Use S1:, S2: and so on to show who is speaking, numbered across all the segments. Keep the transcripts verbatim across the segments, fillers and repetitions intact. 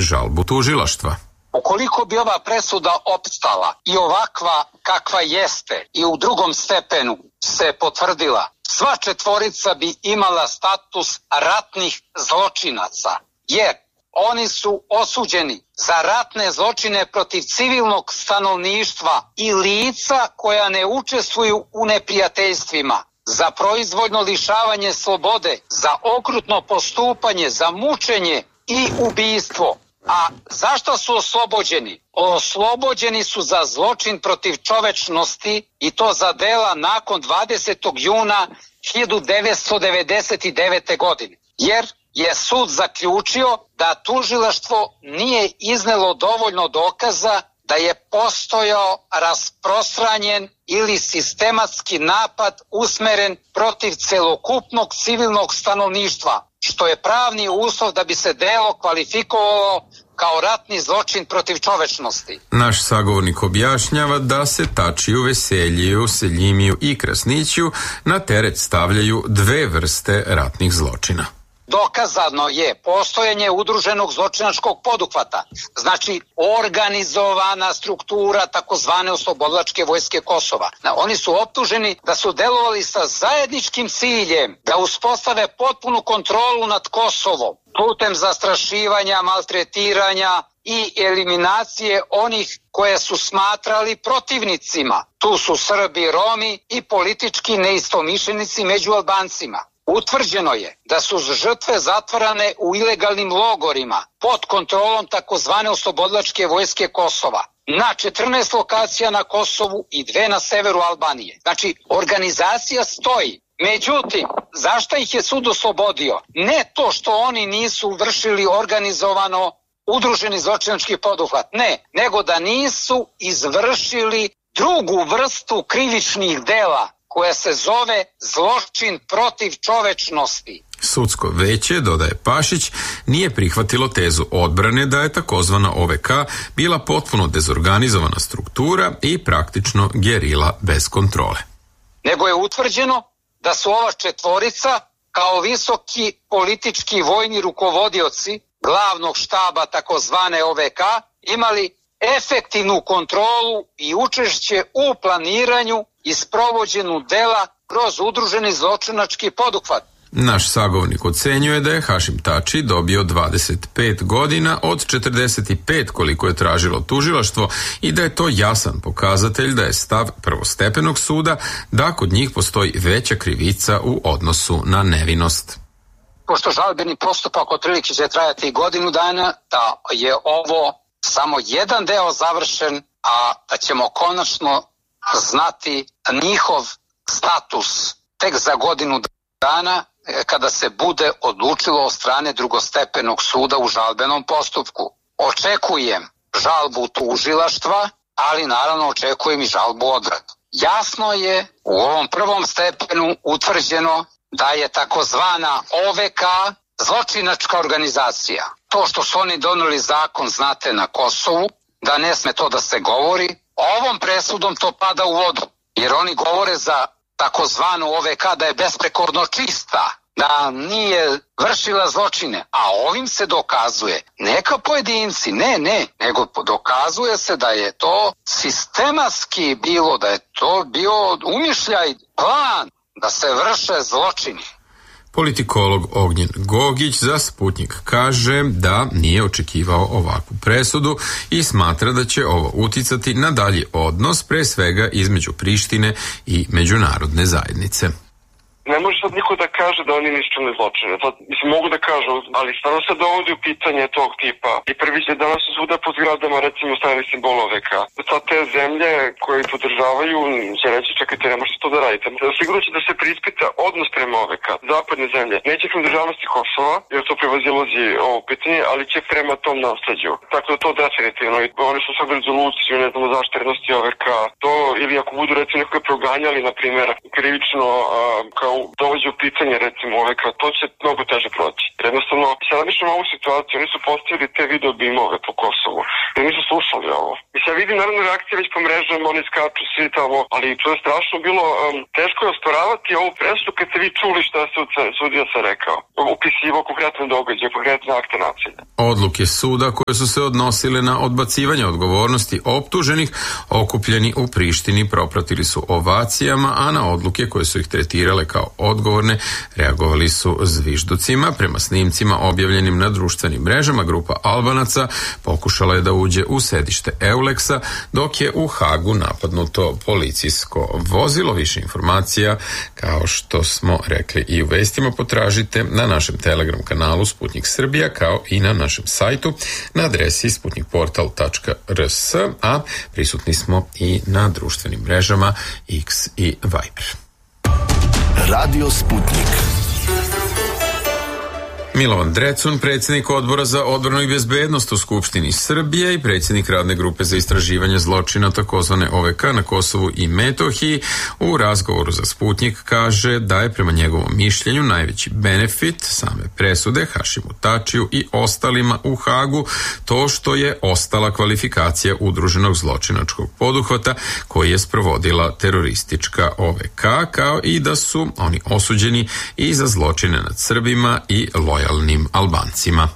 S1: žalbu tužilaštva.
S2: Ukoliko bi ova presuda opstala i ovakva kakva jeste i u drugom stepenu se potvrdila, sva četvorica bi imala status ratnih zločinaca, jer oni su osuđeni za ratne zločine protiv civilnog stanovništva i lica koja ne učestvuju u neprijateljstvima, za proizvoljno lišavanje slobode, za okrutno postupanje, za mučenje i ubistvo. A zašto su oslobođeni? Oslobođeni su za zločin protiv čovečnosti i to za dela nakon dvadesetog juna hiljadu devetsto devedeset devete. godine. Jer je sud zaključio da tužilaštvo nije iznelo dovoljno dokaza da je postojao rasprostranjen ili sistematski napad usmeren protiv celokupnog civilnog stanovništva, što je pravni uslov da bi se delo kvalifikovalo kao ratni zločin protiv čovečnosti.
S1: Naš sagovornik objašnjava da se Tačiju, Veseljiju, Seljimiju i Krasniću na teret stavljaju dve vrste ratnih zločina.
S2: Dokazano je postojanje udruženog zločinačkog poduhvata, znači organizovana struktura takozvane oslobodilačke vojske Kosova. Oni su optuženi da su delovali sa zajedničkim ciljem da uspostave potpunu kontrolu nad Kosovom putem zastrašivanja, maltretiranja i eliminacije onih koje su smatrali protivnicima. Tu su Srbi, Romi i politički neistomišljenici među Albancima. Utvrđeno je da su žrtve zatvarane u ilegalnim logorima pod kontrolom takozvane oslobodilačke vojske Kosova na četrnaest lokacija na Kosovu i dve na severu Albanije. Znači, organizacija stoji. Međutim, zašto ih je sud oslobodio? Ne to što oni nisu vršili organizovano udruženi zločinački poduhvat, ne, nego da nisu izvršili drugu vrstu krivičnih dela koja se zove zločin protiv čovečnosti.
S1: Sudsko veće, dodaje Pašić, nije prihvatilo tezu odbrane da je takozvana O V K bila potpuno dezorganizovana struktura i praktično gerila bez kontrole.
S2: Nego je utvrđeno da su ova četvorica kao visoki politički vojni rukovodioci glavnog štaba takozvane O V K imali efektivnu kontrolu i učešće u planiranju i sprovođenju dela kroz udruženi zločinački poduhvat.
S1: Naš sagovornik ocenjuje da je Hašim Tači dobio dvadeset pet godina od četrdeset pet koliko je tražilo tužilaštvo i da je to jasan pokazatelj da je stav prvostepenog suda da kod njih postoji veća krivica u odnosu na nevinost.
S2: Pošto žalbeni postupak otprilike će trajati godinu dana, da je ovo samo jedan deo završen, a da ćemo konačno znati njihov status tek za godinu dana kada se bude odlučilo od strane drugostepenog suda u žalbenom postupku. Očekujem žalbu tužilaštva, ali naravno očekujem i žalbu odbrane. Jasno je u ovom prvom stepenu utvrđeno da je takozvana O V K zločinačka organizacija. To što su oni doneli zakon, znate, na Kosovu, da ne sme to da se govori, ovom presudom to pada u vodu, jer oni govore za takozvanu O V K da je besprekorno čista, da nije vršila zločine, a ovim se dokazuje, neka pojedinci, ne, ne, nego dokazuje se da je to sistematski bilo, da je to bio umišljaj, plan da se vrše zločini.
S1: Politikolog Ognjen Gogić za Sputnjik kaže da nije očekivao ovakvu presudu i smatra da će ovo uticati na dalji odnos, pre svega između Prištine i međunarodne zajednice.
S3: Ne može sad niko da kaže da oni nisu činili zločine. Sad, mislim, mogu da kažu, ali stvarno se dovodi u pitanje tog tipa. I prvi će danas su svuda po zgradama, recimo, stavili simbol O V K. Sad te zemlje koje podržavaju će reći, čekajte, ne možete to da radite. Sigurno će da se preispita odnos prema O V K. Zapadne zemlje neće prema državnosti Kosova, jer to prevazilazi ovo pitanje, ali će prema tom nasleđu. Tako da to definitivno. Oni su sad rezoluciju, ne znamo zašto rednosti O V K. To, ili ako budu, recimo, nekoga proganjali, na primjer, krivično, a, kao dovođe u pitanje, recimo, O V K, to će mnogo teže proći. Jednostavno, sad mišljamo ovu situaciju, oni su postavili te video bimove po Kosovu. i nisu slušali ovo. Mislim, ja vidim naravno reakcije već po mrežama, oni skaču svi tamo, ali to je strašno bilo, um, teško je osporavati ovu presudu kad ste vi čuli šta je sud, sudija se rekao. Upisivo konkretne događaje, konkretne akte nasilja.
S1: Odluke suda koje su se odnosile na odbacivanje odgovornosti optuženih, okupljeni u Prištini, propratili su ovacijama, a na odluke koje su ih tretirale kao odgovorne reagovali su zvižducima. Prema snimcima objavljenim na društvenim mrežama, grupa Albanaca pokušala je da uđe u sedište Euleksa, dok je u Hagu napadnuto policijsko vozilo. Više informacija, kao što smo rekli i u vestima, potražite na našem Telegram kanalu Sputnik Srbija, kao i na našem sajtu na adresi sputnikportal tačka r s, a prisutni smo i na društvenim mrežama X i Viber.
S4: Radio Sputnik.
S1: Milovan Drecun, predsjednik Odbora za odbranu i bezbednost u Skupštini Srbije i predsjednik Radne grupe za istraživanje zločina takozvane O V K na Kosovu i Metohiji, u razgovoru za Sputnik kaže da je prema njegovom mišljenju najveći benefit same presude Hašimu Tačiju i ostalima u Hagu to što je ostala kvalifikacija udruženog zločinačkog poduhvata koji je sprovodila teroristička O V K, kao i da su oni osuđeni i za zločine nad Srbima i lojalnim Albancima.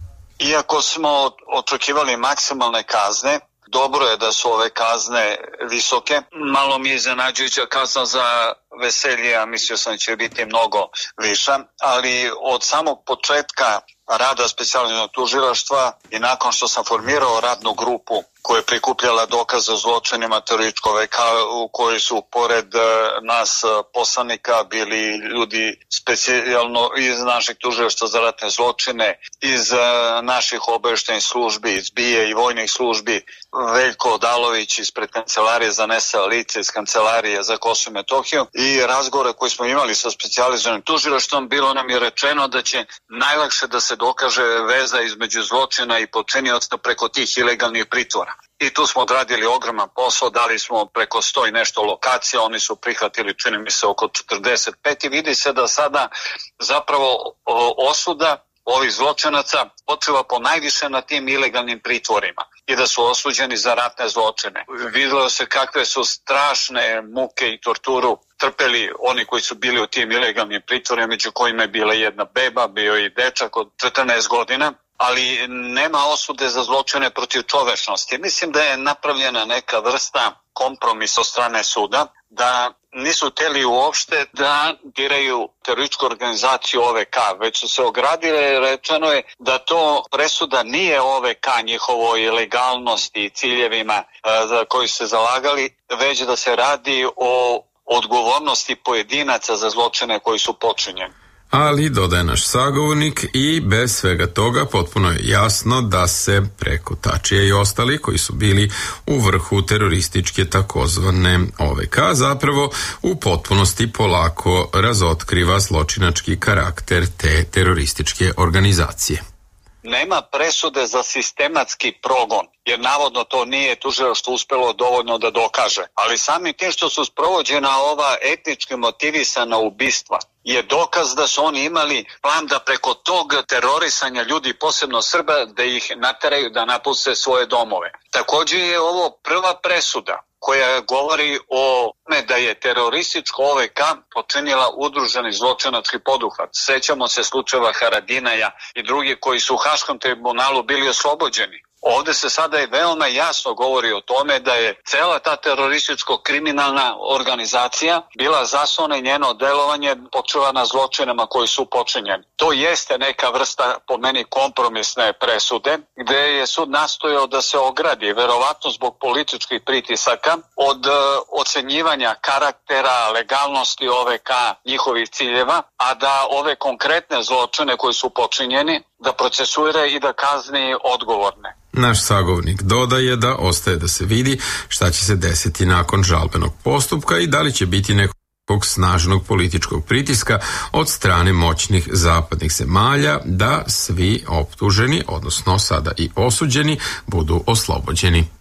S5: Iako smo očekivali maksimalne kazne, dobro je da su ove kazne visoke. Malo mi je iznenađujuća kazna za veselje, a mislio sam da će biti mnogo viša, ali od samog početka rada specijaliziranog tužilaštva i nakon što sam formirao radnu grupu koja je prikupljala dokaze o zločinima terorističkog O V K, u kojoj su pored nas poslanika bili ljudi specijalno iz našeg tužilaštva za ratne zločine, iz naših obavještajnih službi, iz B I A i vojnih službi, Veljko Odalović ispred kancelarije za nestala lica, iz kancelarije za Kosovo i Metohiju, i razgovore koje smo imali sa specijaliziranim tužilaštvom, bilo nam je rečeno da će najlakše da se dokaže veza između zločina i počinioca preko tih ilegalnih pritvora. I tu smo odradili ogroman posao, dali smo preko sto i nešto lokacija, oni su prihvatili, čini mi se, oko četrdeset pet i vidi se da sada zapravo osuda ovih zločinaca počiva po najviše na tim ilegalnim pritvorima i da su osuđeni za ratne zločine. Videlo se kakve su strašne muke i torturu trpeli oni koji su bili u tim ilegalnim pritvorima, među kojima je bila jedna beba, bio i dečak od četrnaest godina, ali nema osude za zločine protiv čovečnosti. Mislim da je napravljena neka vrsta kompromisa od strane suda, da nisu hteli uopšte da diraju terorističku organizaciju O V K, već su se ogradile, rečeno je da to presuda nije O V K njihovoj legalnosti i ciljevima za koji se zalagali, već da se radi o odgovornosti pojedinaca za zločine koji su počinjeni.
S1: Ali, dodaje naš sagovornik, i bez svega toga potpuno je jasno da se preko Tačija i ostali koji su bili u vrhu terorističke takozvane O V K zapravo u potpunosti polako razotkriva zločinački karakter te terorističke organizacije.
S5: Nema presude za sistematski progon, jer navodno to nije tužilaštvo uspelo dovoljno da dokaže. Ali samim tim što su sprovođena ova etnički motivisana ubistva je dokaz da su oni imali plan da preko tog terorisanja ljudi, posebno Srba, da ih nateraju da napuste svoje domove. Također je ovo prva presuda koja govori o tome da je terorističko O V K počinila udruženi zločinački poduhvat. Sećamo se slučajeva Haradinaja i drugi koji su u Haškom tribunalu bili oslobođeni. Ovde se sada i veoma jasno govori o tome da je cela ta terorističko-kriminalna organizacija bila zasnovana i njeno delovanje počiva na zločinama koji su počinjeni. To jeste neka vrsta, po meni, kompromisne presude, gde je sud nastojao da se ogradi, verovatno zbog političkih pritisaka, od uh, ocenjivanja karaktera, legalnosti O V K, njihovih ciljeva, a da ove konkretne zločine koji su počinjeni da procesuira i da kazni odgovorne.
S1: Naš sagovornik dodaje da ostaje da se vidi šta će se desiti nakon žalbenog postupka i da li će biti nekog snažnog političkog pritiska od strane moćnih zapadnih zemalja da svi optuženi, odnosno sada i osuđeni, budu oslobođeni.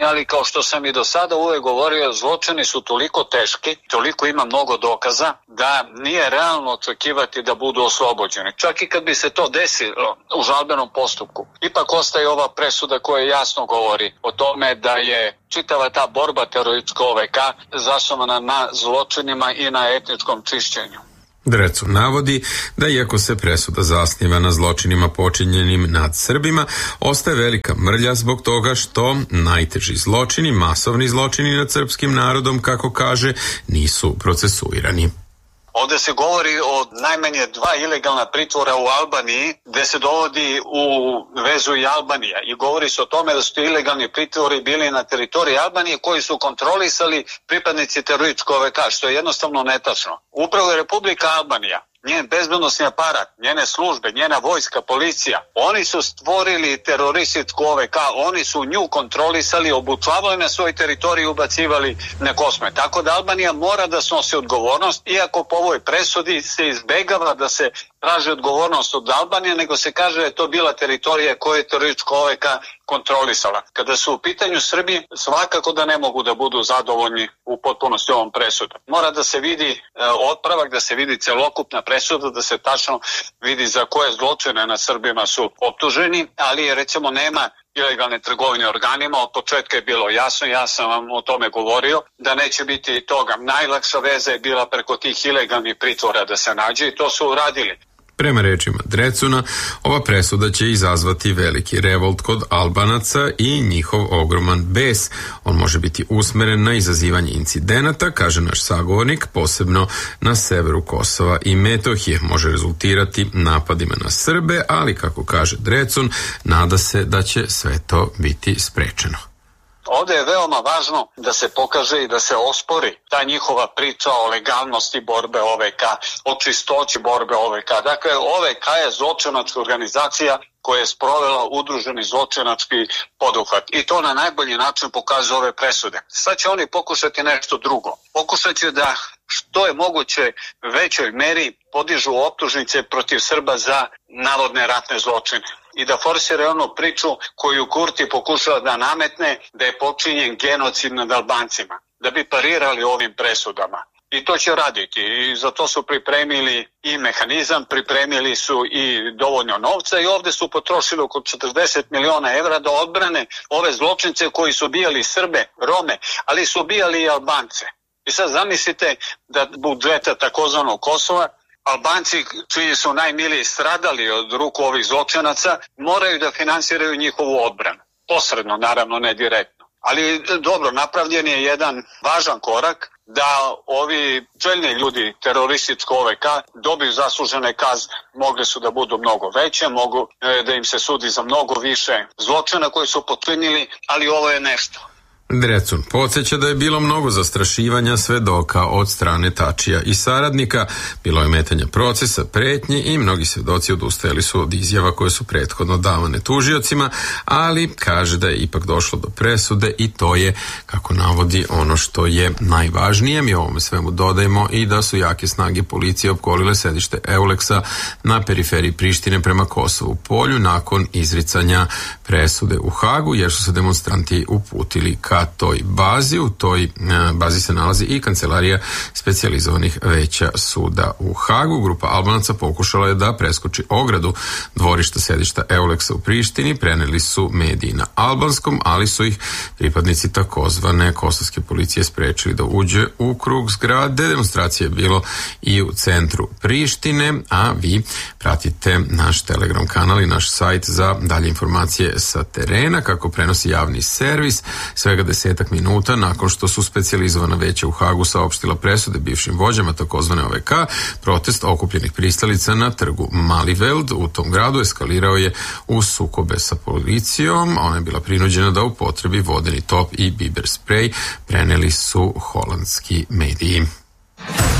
S2: ali kao što sam i do sada uvek govorio, zločini su toliko teški, toliko ima mnogo dokaza, da nije realno očekivati da budu oslobođeni. Čak i kad bi se to desilo u žalbenom postupku, ipak ostaje ova presuda koja jasno govori o tome da je čitava ta borba teroristička O V K zasnovana na zločinima i na etničkom čišćenju.
S1: Drecun navodi da iako se presuda zasniva na zločinima počinjenim nad Srbima, ostaje velika mrlja zbog toga što najteži zločini, masovni zločini nad srpskim narodom, kako kaže, nisu procesuirani.
S2: Ovde se govori o najmanje dva ilegalna pritvora u Albaniji, gde se dovodi u vezu i Albanija. I govori se o tome da su ti ilegalni pritvori bili na teritoriji Albanije koji su kontrolisali pripadnici terorističkog O V K, što je jednostavno netačno. Upravo je Republika Albanija, njen bezbednosni aparat, njene službe, njena vojska, policija, oni su stvorili terorističku O V K, oni su nju kontrolisali, obučavali na svoj teritoriji i ubacivali na Kosme. Tako da Albanija mora da snosi odgovornost, iako po ovoj presudi se izbegava da se traži odgovornost od Albanije, nego se kaže da je to bila teritorija koju je teroristička O V K kontrolisala. Kada su u pitanju Srbi, svakako da ne mogu da budu zadovoljni u potpunosti ovom presudom. Mora da se vidi e, otpravak, da se vidi celokupna presuda, da se tačno vidi za koje zločine nad Srbima su optuženi, ali recimo nema ilegalne trgovine organima. Od početka je bilo jasno, ja sam vam o tome govorio, da neće biti toga. Najlakša veza je bila preko tih ilegalnih pritvora da se nađe i to su uradili.
S1: Prema rečima Drecuna, ova presuda će izazvati veliki revolt kod Albanaca i njihov ogroman bes. On može biti usmeren na izazivanje incidenata, kaže naš sagovornik, posebno na severu Kosova i Metohije. Može rezultirati napadima na Srbe, ali kako kaže Drecun, nada se da će sve to biti sprečeno.
S2: Ovde je veoma važno da se pokaže i da se ospori ta njihova priča o legalnosti borbe O V K, o čistoći borbe O V K. Dakle, O V K je zločinačka organizacija koja je sprovela udruženi zločinački poduhvat i to na najbolji način pokazuje ove presude. Sad će oni pokušati nešto drugo. Pokušat će da što je moguće većoj meri podižu optužnice protiv Srba za navodne ratne zločine i da forsira onu priču koju Kurti pokušava da nametne da je počinjen genocid nad Albancima, da bi parirali ovim presudama. I to će raditi i za to su pripremili i mehanizam, pripremili su i dovoljno novca i ovde su potrošili oko četrdeset miliona evra da odbrane ove zločince koji su ubijali Srbe, Rome, ali su ubijali i Albance. I sad zamislite da budžeta takozvanog Kosova Albanci čiji su najmiliji stradali od ruku ovih zločinaca moraju da finansiraju njihovu odbranu. Posredno, naravno, ne direktno. Ali dobro, napravljen je jedan važan korak da ovi čelni ljudi terorističko O V K dobiju zaslužene kazne. Mogle su da budu mnogo veće, mogu da im se sudi za mnogo više zločina koji su počinili, ali ovo je nešto.
S1: Drecun podsjeća da je bilo mnogo zastrašivanja svedoka od strane Tačija i saradnika, bilo je metanja procesa, pretnji i mnogi svedoci odustajali su od izjava koje su prethodno davane tužiocima, ali kaže da je ipak došlo do presude i to je, kako navodi, ono što je najvažnije. Mi ovome svemu dodajemo i da su jake snage policije opkolile sedište Euleksa na periferiji Prištine prema Kosovu polju nakon izricanja presude u Hagu, jer su se demonstranti uputili ka toj bazi. U toj bazi se nalazi i kancelarija specijalizovanih veća suda u Hagu. Grupa Albanaca pokušala je da preskoči ogradu dvorišta sedišta Euleksa u Prištini, preneli su mediji na albanskom, ali su ih pripadnici takozvane kosovske policije sprečili da uđe u krug zgrade. Demonstracija je bilo i u centru Prištine, a vi pratite naš Telegram kanal i naš sajt za dalje informacije sa terena, kako prenosi javni servis. Svega desetak minuta nakon što su specijalizovana veća u Hagu saopštila presude bivšim vođama takozvane O V K, protest okupljenih pristalica na trgu Maliveld u tom gradu eskalirao je u sukobe sa policijom. Ona je bila prinuđena da upotrebi vodeni top i biber sprej, preneli su holandski mediji.